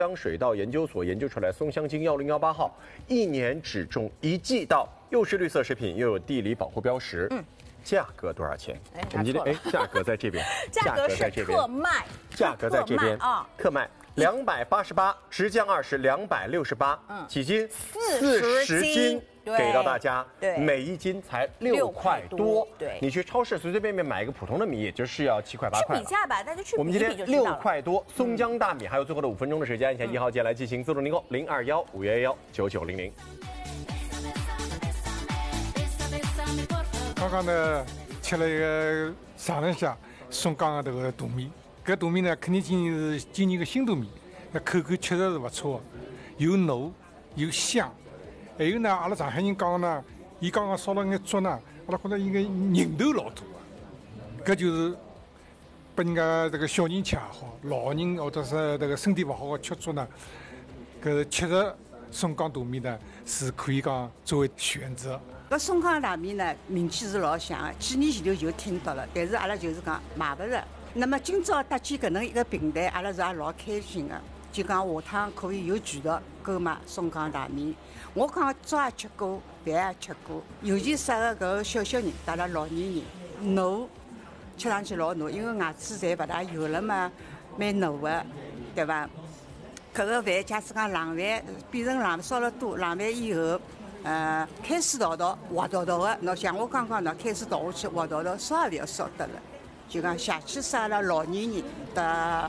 江水稻研究所研究出来松香精1018号，1年只种1季稻，又是绿色食品，又有地理保护标识。价格多少钱？我们今天价格在这边， 价格是特卖， 价格在这边啊， 特卖288，直降20，268，几斤？40斤。给到大家，每1斤才6块多。 对， 你去超市随随便便买一个普通的米，也就是要7块8块。 去比价吧，大家去比一比就知道了。 我们今天6块多，松江大米，还有最后的5分钟的时间，按下1号键来进行自动订购，021-511-9900。 刚刚呢吃了一个尝了一下松江的这个大米，搿大米呢肯定今年的新大米，那口感确实是不错，又糯又香。还有呢，阿拉上海人讲呢，伊刚刚烧了眼竹呢，阿拉觉得伊个韧头老大啊，搿就是拨人家这个小人吃也好，老人或者是这个身体不好的吃竹呢，搿确实松江大米呢是可以讲作为选择。 搿松江大米呢，名气是老响的，几年前头就听到了，但是阿拉就是讲买勿着。那么今朝搭建搿能一个平台，阿拉是也老开心的，就讲下趟可以有渠道购买松江大米。我讲粥也吃过，饭也吃过，尤其适合搿个小人，带了老年人，糯，吃上去老糯，因为牙齿侪勿大有了嘛，蛮糯的，对伐？搿个饭假使讲冷饭变成冷烧了多，冷饭以后，开水倒滑倒的，喏像我刚刚喏开水倒下去滑倒，烧也勿要烧得了，就讲下去适合了老年人的